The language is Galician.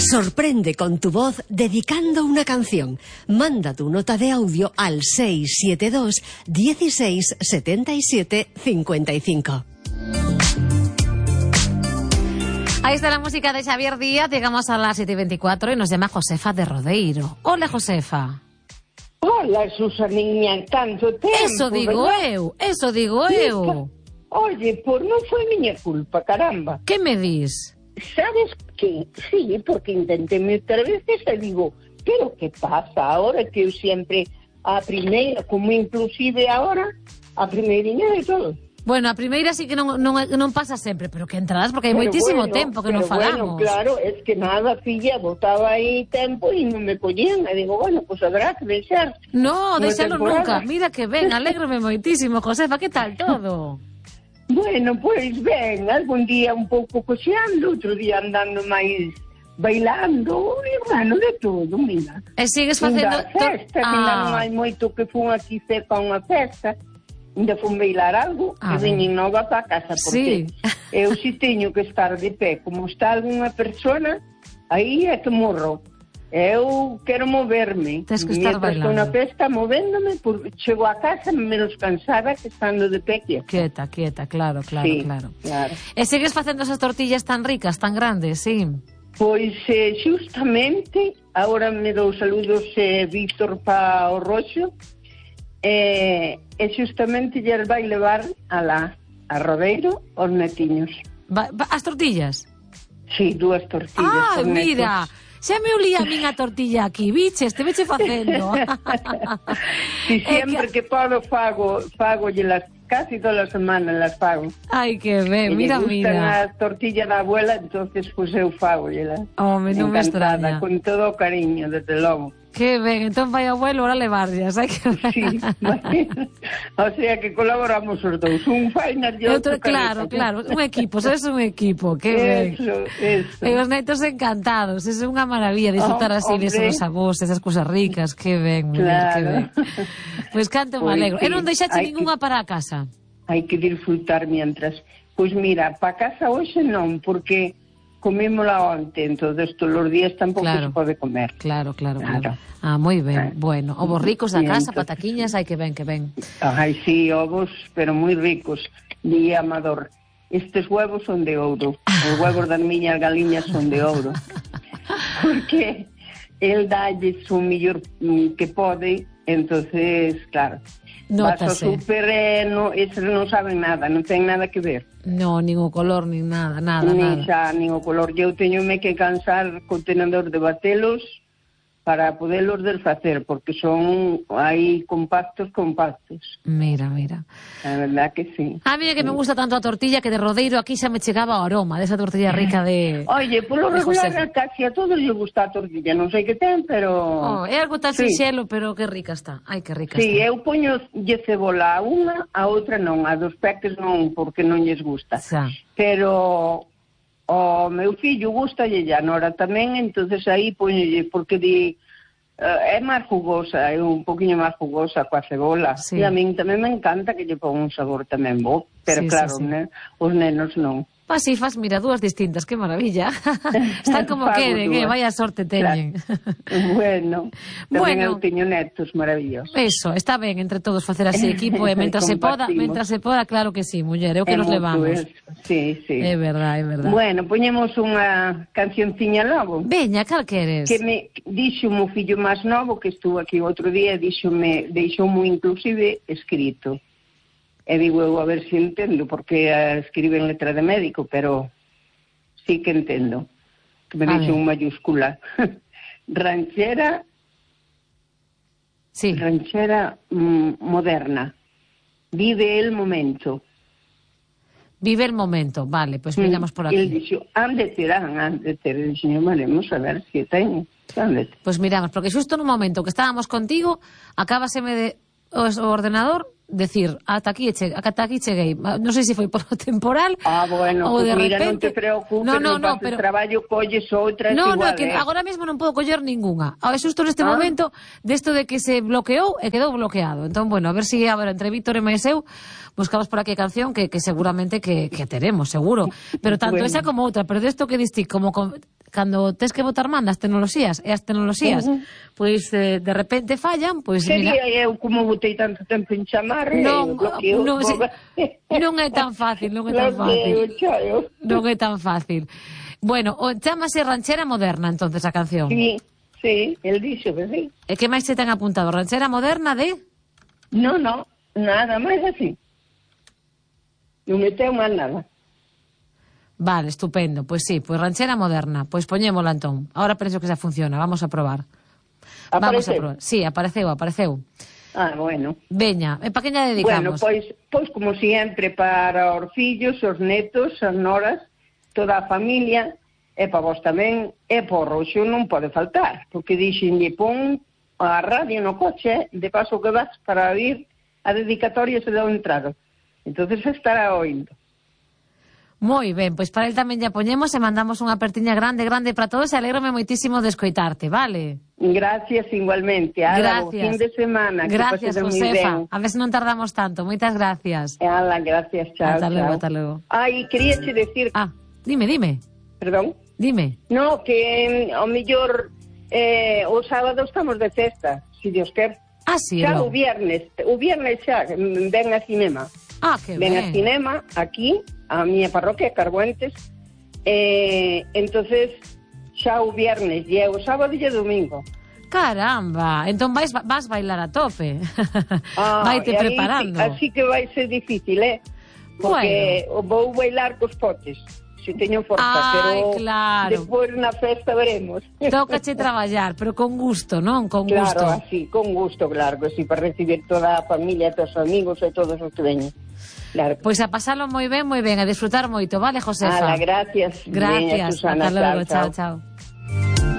Sorprende con tu voz dedicando una canción. Manda tu nota de audio al 672 16 77 55. Ahí está la música de Xavier Díaz. Llegamos a las 7:24 y nos llama Josefa de Rodeiro. Hola, Josefa. Hola, Susaniña, tanto tempo. Eso digo eu. Oye, non foi miña culpa, caramba. Que me dis? Sabes que, sí, porque intenté meter veces e digo, pero que pasa ahora que eu sempre a primeira, como inclusive ahora, a primeirinha de todo. Bueno, a primeira sí que non pasa sempre, pero que entradas porque hai moitísimo tempo que non falamos. Bueno, claro, es que nada, filla, botaba aí tempo e non me collían. E digo, bueno, pues habrá que deixar. No, deixalo nunca. Mira que ben, alégrome moitísimo, Josefa, que tal todo? Bueno, pois ben, algún día un pouco coxeando, outro día andando máis bailando, e bueno, de todo, mira. E sigues facendo... Festa, mira, non hai moito que fun aquí cerca a unha festa, ainda fun bailar algo, e veñen nova para casa, porque eu si teño que estar de pé, como está algunha persona, aí é que morro. Eu quero moverme. Tens que estar bailando. Estou na festa movéndome, porque chego a casa menos cansada que estando de pé quieta. Quieta, claro. Sí, claro. E sigues facendo esas tortillas tan ricas, tan grandes, sí? Pois, xustamente, agora me dou saludos Víctor pa o Roxo, e xustamente lle vai levar a Rodeiro os netiños. As tortillas? Sí, 2 tortillas. Mira... Xa me olía a min a tortilla aquí, biches, te veche facendo. Si sempre que podo fago las casi toda a semana las fago. Ai, que ben, mira. Me gustan as tortillas da abuela, entonces pues eu fago yelas. Non me extraña. Con todo o cariño, desde logo. Que ben, entón vai abuelo, ahora levarllas, hai que ver. Sí, o sea que colaboramos os dous, un fainas e outro claro, un equipo, sois un equipo, que ben. Eso. E os netos encantados, é unha maravilla disfrutar así desos os avós, esas cousas ricas, que ben, que ben. Pois canto me alegro. E non deixaste ningunha para a casa? Hai que disfrutar mientras. Pois mira, para casa hoxe non, porque comímola onte, entonces todos os días tampouco se pode comer. Claro. Moi ben, bueno. Ovos ricos da casa, pataquiñas, hai que ben. Ai, sí, ovos, pero moi ricos. Di Amador, estes huevos son de ouro. Os huevos das miñas galiñas son de ouro. Porque el dalles o millor que pode, entonces, claro. Nótase. Vas ao súper, eses non saben nada, non ten nada que ver. No, nin o color, nin nada. Nin o color. Eu teñome que cansar co tenedor de batelos para podelos desfacer, porque son aí compactos. Mira. A verdad que sí. A mí é que me gusta tanto a tortilla que de Rodeiro aquí xa me chegaba o aroma desa tortilla rica de... Oye, polo regular casi a todos lle gusta a tortilla, non sei que ten, pero... É algo tan sinxelo, pero que rica está. Ai, que rica está. Sí, eu poñolle cebola a unha, a outra non, a dos peques non, porque non lles gusta. Pero... o meu fillo gusta e a Nora tamén, entonces aí poñolle, porque é máis jugosa, é un poquinho máis jugosa coa cebola, e a min tamén me encanta que lle pon un sabor tamén bo, pero claro, os nenos non. Si fas, mira, dúas distintas, que maravilla. Están como queren, vaya sorte teñen. Bueno, tamén eu teño netos maravillosos. Eso, está ben entre todos facer así equipo, e mentras se poda, claro que sí, muller, eu que nos levamos. Sí. É verdade. Bueno, poñemos unha cancionciña logo. Veña, cal queres? Que me dixo o fillo máis novo, que estuvo aquí outro día, deixou-me inclusive escrito. E digo eu a ver se entendo, porque escribe en letra de médico, pero sí que entendo. Que me dixo en mayúscula. Ranchera moderna. Vive el momento. Vive el momento, vale, pois miramos por aquí. El dixo, han de ter, dixo, vamos a ver se teño. Pois miramos, porque xusto no momento que estábamos contigo, acábaseme o ordenador decir, ata aquí cheguei. Non sei se foi por o temporal bueno, ou de mira, repente... non te preocupes, non pases traballo, colles outras igual. No, que agora mesmo non podo coller ninguna. Xusto neste momento, desto de que se bloqueou e quedou bloqueado. Entón, bueno, a ver se entre Víctor e máis eu buscamos por aquí a canción que seguramente que teremos, seguro. Pero tanto esa como outra, pero desto que distí, como cando tes que botar man das tecnoloxías, e as tecnoloxías, pois de repente fallan, pois mira... Sería eu como botei tanto tempo en chamar, non é tan fácil, non é tan fácil. Bueno, chamase Ranchera Moderna, entonces, a canción. Sí, el dixo que sí. E que máis se ten apuntado? Ranchera Moderna de... No, nada máis así. Non meteu mal nada. Vale, estupendo. Pois sí, pois Ranchera Moderna. Pois poñémola entón. Ahora penso que xa funciona, vamos a probar. Vamos a probar. Sí, apareceu. Ah, bueno. Veña, e pa que lla dedicamos? Bueno, pois como sempre para os fillos, os netos, as noras, toda a familia, e para vos tamén, e por Roxo non pode faltar, porque dixenlle pon a radio no coche, de paso que vas para vir a dedicatoria se dá o entrado. Entonces estará oindo. Moi ben, pois para el tamén lla poñemos e mandamos unha apertiña grande para todos e alégrome moitísimo de escoitarte, vale? Gracias igualmente. Ala, gracias. Fin de semana. Gracias, Josefa. A ver se non tardamos tanto. Moitas gracias. Ala, gracias, chao. Ata logo. Ai, queríache decir... Dime. Perdón? Dime. No, que ao mellor o sábado estamos de festa, si Dios quer. Sí, xa o viernes xa ven a cinema. Que ven ben. a cinema aquí, a miña parroquia, Carbuentes, entonces xa o viernes, e o sábado e o domingo. Caramba, entón vas bailar a tope. Vaite preparando. Así que vai ser difícil, porque vou bailar cos potes. Se teño forza, pero claro. Despois na festa veremos. Tócache traballar, pero con gusto, non? Con gusto. Claro, así, con gusto, claro, que sí, para recibir toda a familia, todos os amigos e todos os que veñen. Claro. Pois a pasalo moi ben, a disfrutar moito, vale, Josefa? Gracias. Gracias, Susana, ata logo, chao.